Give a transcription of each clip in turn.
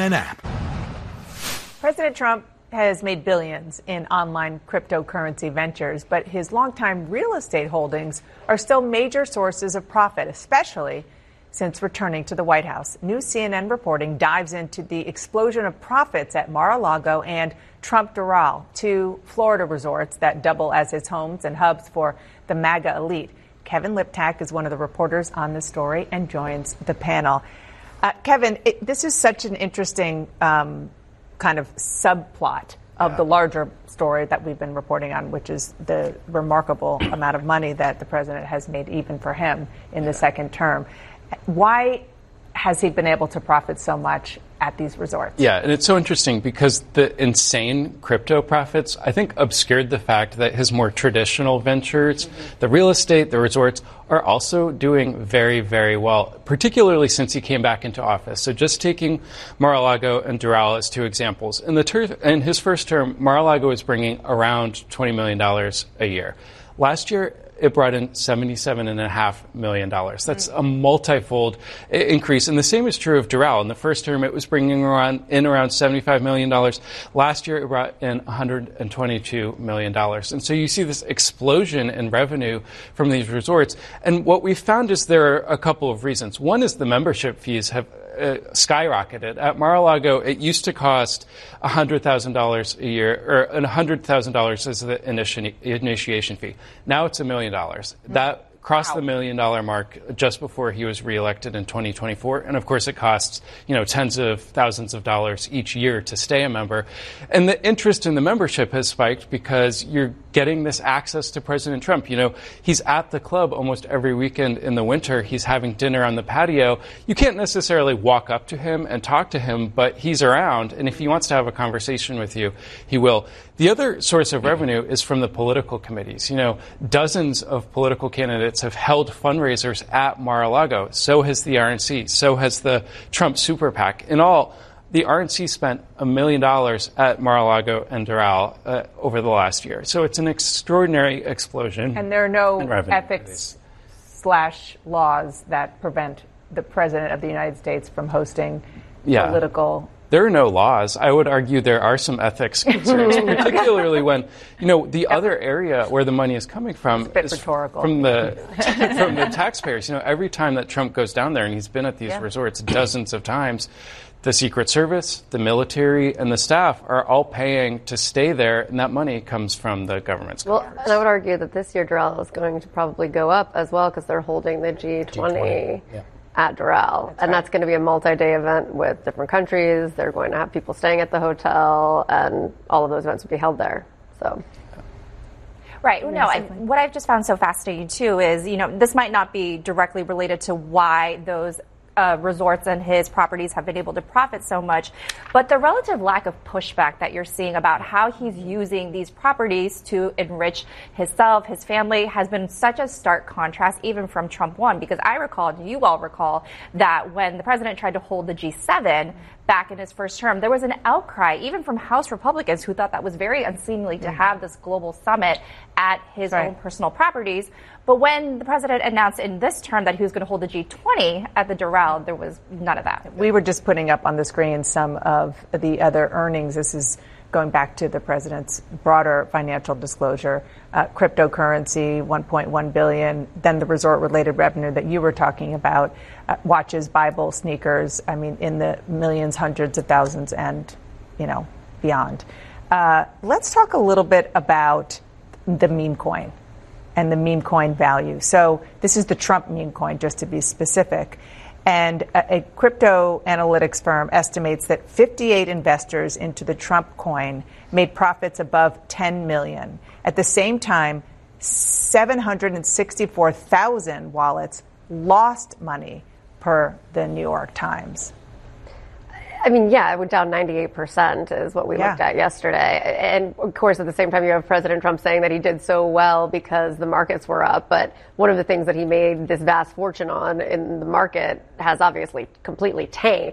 CNN app. President Trump has made billions in online cryptocurrency ventures, but his longtime real estate holdings are still major sources of profit, especially since returning to the White House. New CNN reporting dives into the explosion of profits at Mar-a-Lago and Trump Doral, two Florida resorts that double as his homes and hubs for the MAGA elite. Kevin Liptak is one of the reporters on this story and joins the panel. Kevin, this is such an interesting kind of subplot of the larger story that we've been reporting on, which is the remarkable amount of money that the president has made even for him in the second term. Why has he been able to profit so much at these resorts? Yeah, and it's so interesting because the insane crypto profits, I think, obscured the fact that his more traditional ventures, the real estate, the resorts, are also doing very, very well, particularly since he came back into office. So just taking Mar-a-Lago and Doral as two examples. In his first term, Mar-a-Lago was bringing around $20 million a year. Last year, it brought in $77.5 million. That's a multifold increase. And the same is true of Doral. In the first term, it was bringing around $75 million. Last year, it brought in $122 million. And so you see this explosion in revenue from these resorts. And what we found is there are a couple of reasons. One is the membership fees have skyrocketed. At Mar-a-Lago, it used to cost $100,000 a year, or $100,000 as the initiation fee. Now it's $1 million. That crossed the $1 million mark just before he was reelected in 2024. And of course, it costs, tens of thousands of dollars each year to stay a member. And the interest in the membership has spiked because you're getting this access to President Trump. He's at the club almost every weekend in the winter. He's having dinner on the patio. You can't necessarily walk up to him and talk to him, but he's around. And if he wants to have a conversation with you, he will. The other source of revenue is from the political committees. Dozens of political candidates have held fundraisers at Mar-a-Lago. So has the RNC. So has the Trump Super PAC. In all, the RNC spent $1 million at Mar-a-Lago and Doral over the last year. So it's an extraordinary explosion. And there are no ethics/laws that prevent the president of the United States from hosting political. There are no laws. I would argue there are some ethics concerns, particularly when, the other area where the money is coming from is from the taxpayers. Every time that Trump goes down there, and he's been at these resorts dozens of times, the Secret Service, the military, and the staff are all paying to stay there, and that money comes from the government's coffers. Well, and I would argue that this year Doral is going to probably go up as well because they're holding the G20. At Doral. That's going to be a multi-day event with different countries. They're going to have people staying at the hotel, and all of those events will be held there. So. Right. No, what I've just found so fascinating, too, is, this might not be directly related to why those resorts and his properties have been able to profit so much, but the relative lack of pushback that you're seeing about how he's using these properties to enrich himself, his family, has been such a stark contrast even from Trump 1, because I recall, and you all recall, that when the president tried to hold the G7 back in his first term, there was an outcry even from House Republicans who thought that was very unseemly to have this global summit at his own personal properties. But when the president announced in this term that he was going to hold the G20 at the Doral, there was none of that. We were just putting up on the screen some of the other earnings. This is going back to the president's broader financial disclosure. Cryptocurrency, $1.1 billion. Then the resort-related revenue that you were talking about, watches, Bible, sneakers. I mean, in the millions, hundreds of thousands, and beyond. Let's talk a little bit about the meme coin and the meme coin value. So this is the Trump meme coin, just to be specific. And a crypto analytics firm estimates that 58 investors into the Trump coin made profits above 10 million. At the same time, 764,000 wallets lost money, per the New York Times. I mean, it went down 98% is what we looked at yesterday. And of course, at the same time, you have President Trump saying that he did so well because the markets were up. But one of the things that he made this vast fortune on in the market has obviously completely tanked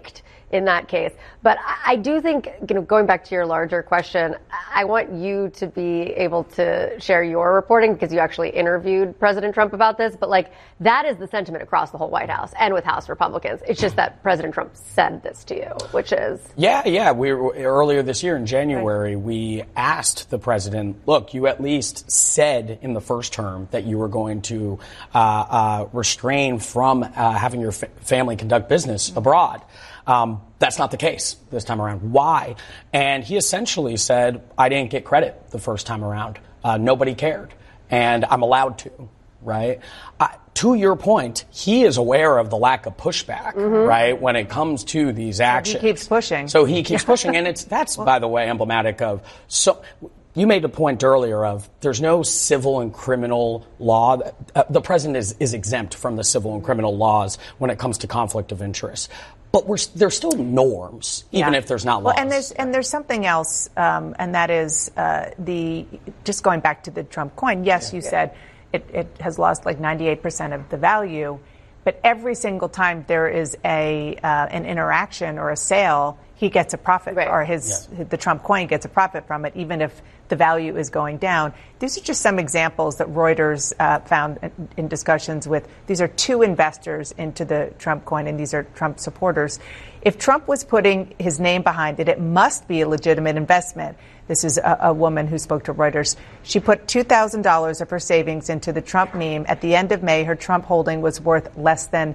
in that case. But I do think, going back to your larger question, I want you to be able to share your reporting because you actually interviewed President Trump about this. But that is the sentiment across the whole White House and with House Republicans. It's just that President Trump said this to you, which is. Yeah. Earlier this year in January, we asked the president, look, you at least said in the first term that you were going to restrain from having your family conduct business abroad. That's not the case this time around. Why? And he essentially said, I didn't get credit the first time around. Nobody cared. And I'm allowed to, right? To your point, he is aware of the lack of pushback, right, when it comes to these actions. He keeps pushing. So he keeps pushing. And that's, by the way, emblematic of. You made a point earlier of there's no civil and criminal law. The president is exempt from the civil and criminal laws when it comes to conflict of interest. But there's still norms, even if there's not laws. Well, and there's something else, and that is just going back to the Trump coin. Yes, you said it has lost 98% of the value, but every single time there is an interaction or a sale, he gets a profit, or the Trump coin gets a profit from it, even if the value is going down. These are just some examples that Reuters found in discussions with. These are two investors into the Trump coin, and these are Trump supporters. If Trump was putting his name behind it, it must be a legitimate investment. This is a woman who spoke to Reuters. She put $2,000 of her savings into the Trump meme. At the end of May, her Trump holding was worth less than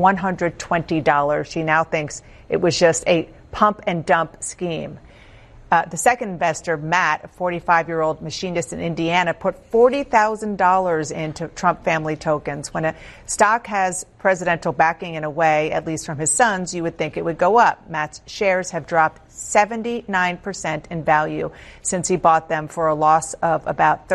$120. She now thinks it was just a pump and dump scheme. The second investor, Matt, a 45-year-old machinist in Indiana, put $40,000 into Trump family tokens. When a stock has presidential backing in a way, at least from his sons, you would think it would go up. Matt's shares have dropped 79% in value since he bought them for a loss of about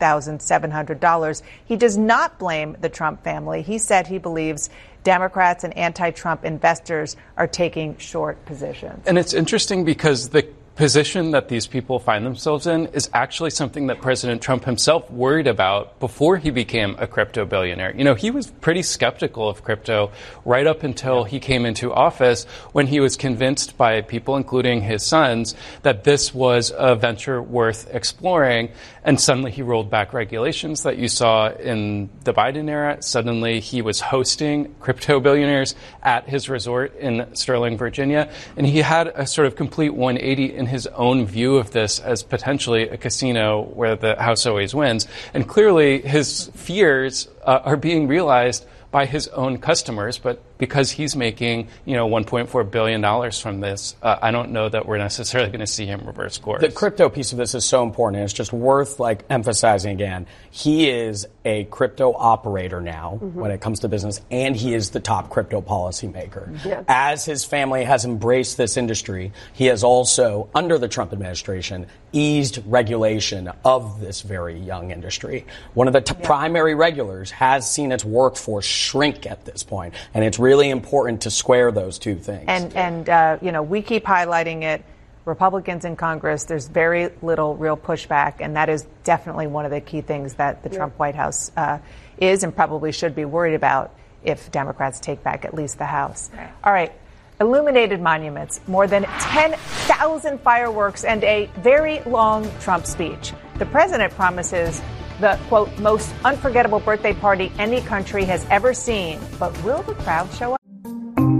$32,700. He does not blame the Trump family. He said he believes Democrats and anti-Trump investors are taking short positions. And it's interesting because the position that these people find themselves in is actually something that President Trump himself worried about before he became a crypto billionaire. He was pretty skeptical of crypto right up until he came into office, when he was convinced by people, including his sons, that this was a venture worth exploring. And suddenly he rolled back regulations that you saw in the Biden era. Suddenly he was hosting crypto billionaires at his resort in Sterling, Virginia. And he had a sort of complete 180 in his own view of this as potentially a casino where the house always wins. And clearly his fears are being realized by his own customers, but because he's making, $1.4 billion from this, I don't know that we're necessarily going to see him reverse course. The crypto piece of this is so important, and it's just worth emphasizing again. He is a crypto operator now when it comes to business, and he is the top crypto policymaker. Yeah. As his family has embraced this industry, he has also, under the Trump administration, eased regulation of this very young industry. One of the primary regulators has seen its workforce shrink at this point, and it's really important to square those two things. And we keep highlighting it. Republicans in Congress, there's very little real pushback, and that is definitely one of the key things that the Trump White House is and probably should be worried about if Democrats take back at least the House. Right. All right. Illuminated monuments, more than 10,000 fireworks, and a very long Trump speech. The president promises the, quote, most unforgettable birthday party any country has ever seen. But will the crowd show up?